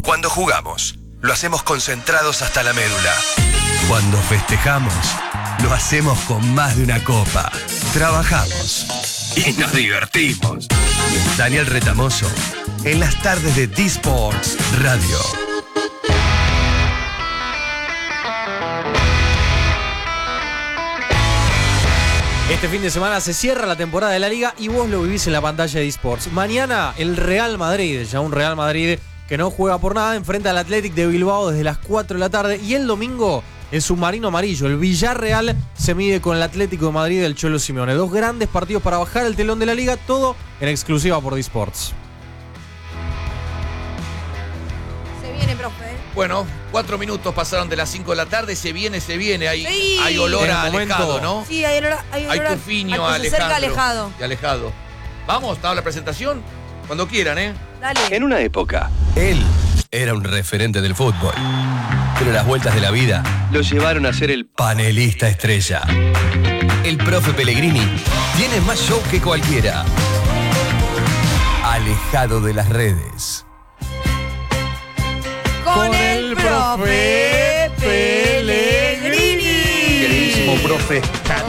Cuando jugamos, lo hacemos concentrados hasta la médula. Cuando festejamos, lo hacemos con más de una copa. Trabajamos y nos divertimos. Daniel Retamoso, en las tardes de D-Sports Radio. Este fin de semana se cierra la temporada de la Liga y vos lo vivís en la pantalla de eSports. Mañana el Real Madrid, ya un Real Madrid que no juega por nada, enfrenta al Athletic de Bilbao desde las 4 de la tarde. Y el domingo, el submarino amarillo, el Villarreal, se mide con el Atlético de Madrid del Cholo Simeone. Dos grandes partidos para bajar el telón de la Liga, todo en exclusiva por eSports. Se viene, profe. Bueno, 4 minutos pasaron de las 5 de la tarde, se viene, hay, Sí. hay olor a En el momento. alejado, ¿no? Sí, hay olor Hay tufiño a al que se acerca Alejandro. alejado. Y alejado. Vamos, ¿está la presentación? Cuando quieran, ¿eh? Dale. En una época, él era un referente del fútbol. Pero las vueltas de la vida lo llevaron a ser el panelista estrella. El profe Pellegrini tiene más show que cualquiera. Alejado de las redes. Con el profe Pellegrini. Queridísimo profe.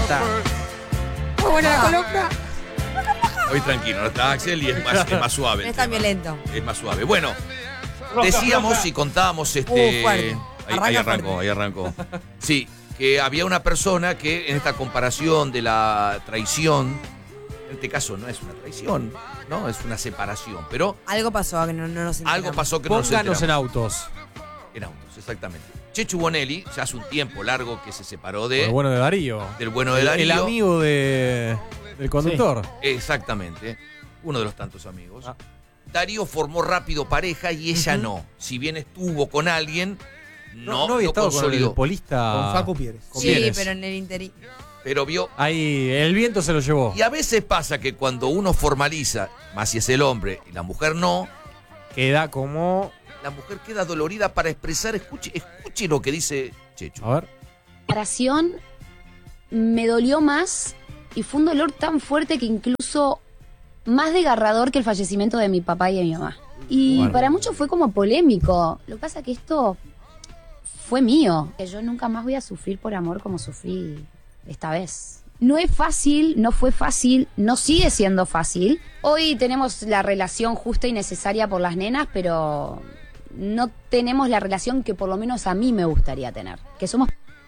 Muy buena la columna. Hoy tranquilo, no está Axel y es más suave. No el es tan tema. violento. Es más suave. Bueno, decíamos y contábamos fuerte. Ahí Arranca arrancó. Sí, que había una persona que en esta comparación de la traición, en este caso no es una traición, ¿no? Es una separación, pero Algo pasó que no nos enteramos. algo pasó que no nos Pónganos enteramos. en autos. En autos, exactamente. Chechu Bonelli, ya hace un tiempo largo que se separó El bueno de Darío. del bueno de Darío. El amigo del conductor. Exactamente, uno de los tantos amigos. Ah. Darío formó rápido pareja y ella no. Si bien estuvo con alguien, no había lo estado con el consolidó. polista. Con Facu Pieres. Con Sí, Pieres. pero en el interín. Pero vio. Ahí, el viento se lo llevó. Y a veces pasa que cuando uno formaliza, más si es el hombre y la mujer no, Queda como... la mujer queda dolorida para expresar. Escuche lo que dice Chechu. A ver. separación me dolió más y fue un dolor tan fuerte que incluso más desgarrador que el fallecimiento de mi papá y de mi mamá. Y Bueno. para muchos fue como polémico. Lo que pasa es que esto fue mío. Que yo nunca más voy a sufrir por amor como sufrí esta vez. No es fácil, no fue fácil, no sigue siendo fácil. Hoy tenemos la relación justa y necesaria por las nenas, pero no tenemos la relación que por lo menos a mí me gustaría tener. Que somos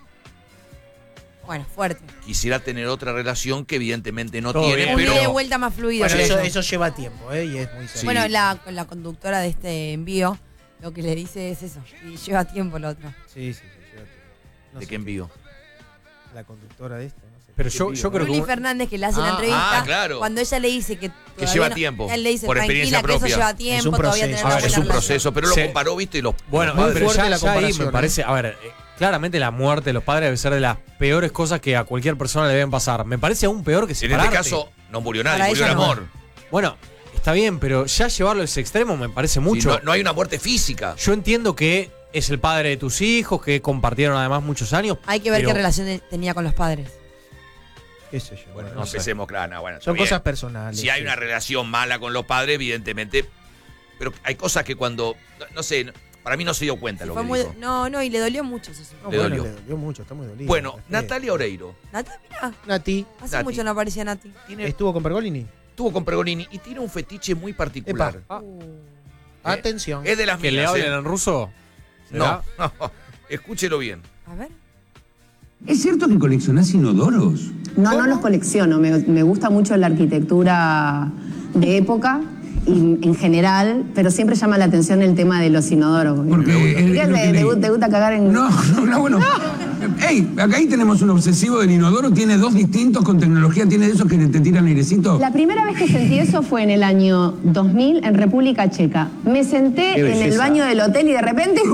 Bueno, fuerte. Quisiera tener otra relación que evidentemente no Todo tiene, bien. Un ida y pero vuelta más fluido. Bueno, que eso lleva tiempo, y es muy serio. Sí. Bueno, la conductora de este envío lo que le dice es eso. Y lleva tiempo el otro. Sí, lleva tiempo. No ¿de sé qué envío? La conductora de esto, no sé. Pero yo creo Luli que... Fernández, que le hace la entrevista, claro. cuando ella le dice que todavía lleva no- tiempo, él le dice por experiencia tranquila, que propia. eso lleva Es tiempo, un todavía proceso. tener una A ver, Es buena un relación. proceso, pero lo Sí. comparó, ¿viste? Y Bueno, Muy pero fuerte ya la ahí comparación, me parece... A ver, claramente la muerte de los padres debe ser de las peores cosas que a cualquier persona le deben pasar. Me parece aún peor que En separarte. este caso, no murió nadie, Para murió el ella no. amor. Bueno, está bien, pero ya llevarlo a ese extremo me parece mucho. Sí, no hay una muerte física. Yo entiendo que es el padre de tus hijos, que compartieron además muchos años. Hay que ver pero- qué relación tenía con los padres. Qué sé yo. Bueno, bueno, no sé. empecemos, claro, bueno, Son está bien. cosas personales. Si hay sí. una relación mala con los padres, evidentemente. Pero hay cosas que cuando. No sé, para mí no se dio cuenta lo Fue que muy, dijo. no, y le dolió mucho eso. No, le bueno, dolió. le dolió mucho, está muy dolido. Bueno, Está Natalia Oreiro Nati, mira, Nati hace Nati. mucho no aparecía Nati. estuvo con Pergolini. estuvo con Pergolini y tiene un fetiche muy particular. Epa. Atención. Es de las ¿Que le mías, hablen en ruso? No, ¿Será? no, escúchelo bien. A ver. ¿Es cierto que coleccionás inodoros? No los colecciono, me gusta mucho la arquitectura de época y en general, pero siempre llama la atención el tema de los inodoros. Porque ¿Te gusta cagar en...? No, bueno. Ey, acá ahí tenemos un obsesivo del inodoro, tiene 2 distintos con tecnología, tiene de esos que te tiran airecito. La primera vez que sentí eso fue en el año 2000 en República Checa. Me senté Qué en el belleza. baño del hotel y de repente...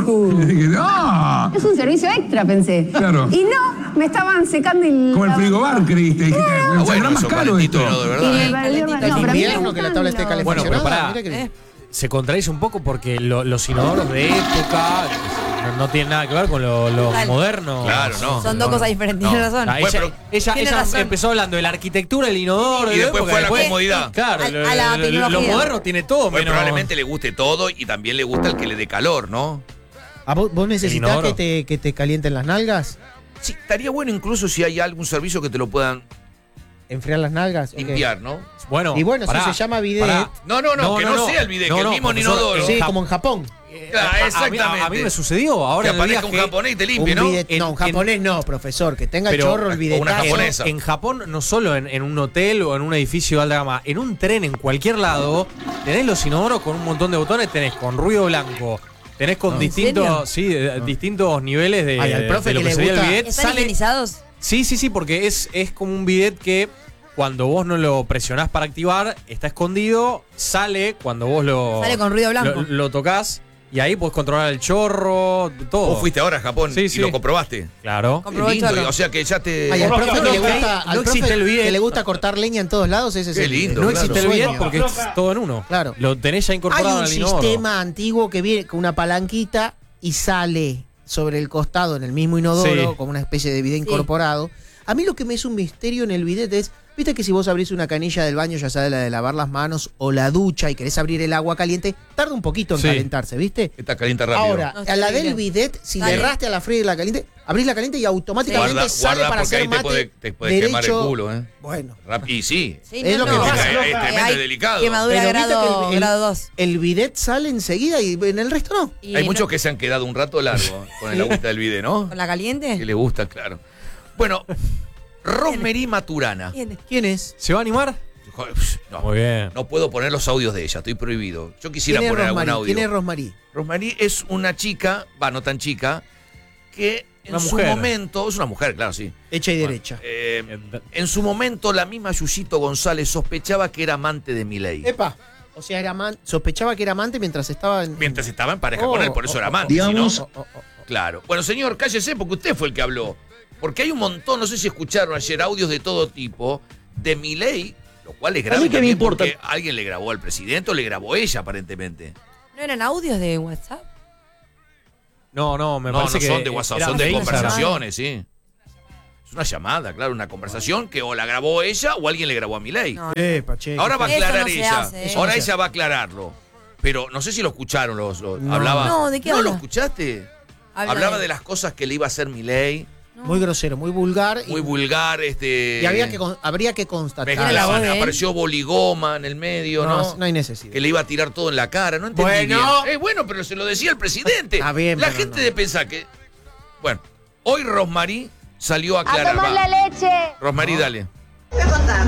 ¡No! Es un servicio extra, pensé. Claro. Y no, me estaban secando y... Como el frigobar, creíste. Dijiste, Ah, ¿será más eso caro calentito, esto? ¿no? De Y verdad. me pareció- Calentito. no, pero a mí me invierno que la tabla esté gustan los- Bueno, pero calefaccionada. pará. Mira que- Se contradice un poco porque los inodoros de época, no tiene nada que ver con lo Total. moderno. Claro, no. Son dos cosas diferentes, tiene razón. Ah, Bueno, ella Tiene razón. empezó hablando de la arquitectura, el inodoro. Y después porque fue a la comodidad. Claro, A la tecnología. lo moderno tiene todo, Bueno, menos. probablemente le guste todo y también le gusta el que le dé calor, ¿no? ¿A vos necesitas inodoro. que te calienten las nalgas? Sí, estaría bueno incluso si hay algún servicio que te lo puedan ¿Enfriar las nalgas? Ok. limpiar, ¿no? Bueno, Y bueno, pará, eso se llama bidet. pará. No, que no sea el bidet, que el mismo profesor, inodoro. Sí, en como en Japón. Claro, a mí exactamente. me sucedió ahora Que en el aparezca un viaje. japonés y te Un limpie, ¿no? bidet- no, un japonés no, profesor. Que tenga Pero- chorro el o bidet. una japonesa. En Japón, no solo en un hotel o en un edificio de alta gama, en un tren, en cualquier lado, tenés los inodoros con un montón de botones, tenés con ruido blanco, tenés con ¿En distintos, sí, distintos niveles de, Ay, al profe de lo que que le sería el gusta- bidet. ¿Están higienizados? Sí, porque es como un bidet que cuando vos no lo presionás para activar, está escondido, sale cuando vos lo, Sale con ruido blanco. lo tocas y ahí podés controlar el chorro, todo. Vos fuiste ahora a Japón Sí, y sí. lo comprobaste. Claro. Qué Comprobó el lindo, chorro. o sea que ya te... Ay, al profe No, que le no, gusta, no al existe profe el bidet. que le gusta cortar leña en todos lados, ese es Qué el lindo, bidet. No claro. existe el bidet Sueño. porque es todo en uno. Claro. Lo tenés ya Hay incorporado un en el inodoro. sistema antiguo que viene con una palanquita y sale sobre el costado en el mismo inodoro, Sí. como una especie de bidet Sí. incorporado. A mí lo que me es un misterio en el bidet es, viste que si vos abrís una canilla del baño, ya sea la de lavar las manos o la ducha y querés abrir el agua caliente, tarda un poquito en Sí. calentarse, ¿viste? Está caliente rápido. Ahora, No, a la está del bien. bidet, si Dale. le erraste a la fría y la caliente, abrís la caliente y automáticamente Guarda, sale guarda para porque hacer ahí mate te puede quemar el derecho. culo, ¿eh? Bueno. Y sí. Sí, Es lo que pasa. Es tremendo Hay y delicado. Quemadura Pero viste grado, que el- grado 2. El bidet sale enseguida y en el resto no. Hay muchos que se han quedado un rato largo con el agüita del video, ¿no? ¿Con la caliente? Que le gusta, claro. Bueno, Rosemary Maturana. ¿Quién? ¿Quién es? ¿Se va a animar? Joder, No, Muy bien. no puedo poner los audios de ella, estoy prohibido. Yo quisiera ¿Quién es poner algún Rosmarie? audio. ¿Quién es Rosmarie? Rosemary es una chica, no tan chica, que en Una su mujer. momento, es una mujer, claro, sí. Hecha y derecha. En su momento, la misma Yuyito González sospechaba que era amante de Milei. Epa. O sea, sospechaba que era amante mientras estaba en... Mientras estaba en pareja Oh, con él, por eso oh, era oh, amante. digamos- si no- Claro. Bueno, señor, cállese porque usted fue el que habló. Porque hay un montón, no sé si escucharon ayer audios de todo tipo, de Milei, lo cual es grave mí qué me también importa. porque alguien le grabó al presidente o le grabó ella, aparentemente. ¿No eran audios de WhatsApp? No, me No, parece no que son de WhatsApp, era son de Instagram. conversaciones, sí. Es una llamada, claro, una conversación que o la grabó ella o alguien le grabó a Milei. No. Epa, che. Ahora va a Eso aclarar no se ella. hace, ¿eh? Ahora Eso no se ella va a aclararlo. Pero no sé si lo escucharon los No. hablaba. No, ¿de qué ¿No lo habla? escuchaste? Habla Hablaba de las cosas que le iba a hacer Milei, Muy grosero, muy vulgar. muy vulgar, Y habría que constatar. ¿Tiene la voz mezclaban, de él? apareció Boligoma en el medio, ¿no? No hay necesidad. Que le iba a tirar todo en la cara, no entendí Bueno. bien. Bueno, pero se lo decía el presidente. Está bien, La pero gente no. de pensar que... Bueno, hoy Rosmarie salió a aclarar. Va. leche. Rosmarie, dale. Voy a contar.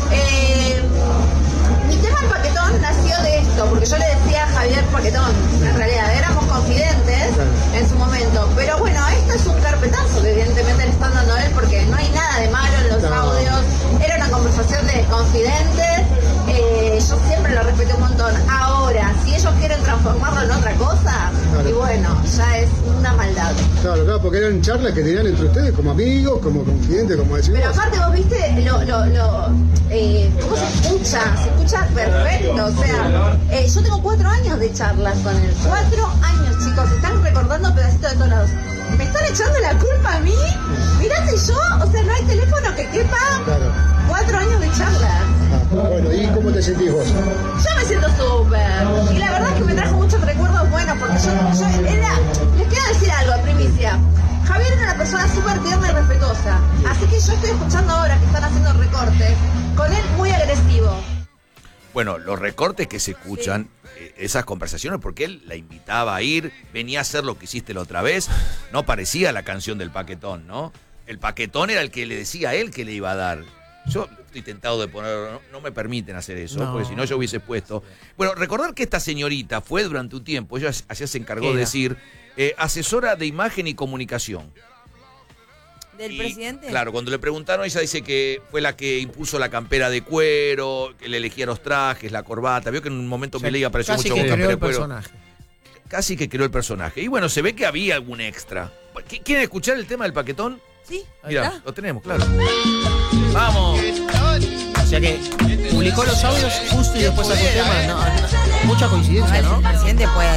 Mi tema del paquetón nació de esto, porque yo le decía a Javier Paquetón, en realidad éramos confidentes en su momento, pero bueno, esto es un carpetazo que evidentemente le están dando a él porque no hay nada de malo en los audios, era una conversación de confidentes, yo siempre lo respeté un montón. Ahora, si ellos quieren transformarlo en otra cosa, y bueno, ya es una maldad. Claro, porque eran charlas que tenían entre ustedes como amigos, como confidentes, como decimos. Pero aparte vos viste cómo se escucha perfecto, o sea, yo tengo 4 años de charlas con él, 4 años chicos, están recordando pedacitos de todos lados. ¿Me están echando la culpa a mí? Mirá si yo, o sea, no hay teléfono que quepa. Claro. 4 años de charla. Bueno, ¿y cómo te sentís vos? Yo me siento súper. Y la verdad es que me trajo muchos recuerdos buenos, porque les quiero decir algo, primicia. Javier era una persona súper tierna y respetuosa. Así que yo estoy escuchando ahora que están haciendo recortes con él muy agresivo. Bueno, los recortes que se escuchan, esas conversaciones, porque él la invitaba a ir, venía a hacer lo que hiciste la otra vez, no parecía la canción del paquetón, ¿no? El paquetón era el que le decía a él que le iba a dar. Yo estoy tentado de poner, no me permiten hacer eso, No. porque si no yo hubiese puesto. Bueno, recordar que esta señorita fue durante un tiempo, ella allá se encargó de Era. decir, asesora de imagen y comunicación. ¿Del Y, presidente? Claro, cuando le preguntaron, ella dice que fue la que impuso la campera de cuero, que le elegía los trajes, la corbata. Vio que en un momento Milei apareció Casi mucho que con campera creó de el cuero. personaje. Casi que creó el personaje. Y bueno, se ve que había algún extra. ¿Quieren escuchar el tema del paquetón? Sí, Mira, ¿está? lo tenemos, claro. ¡Vamos! O sea que publicó los audios justo y después sacó temas. No, mucha coincidencia, El ¿no? presidente puede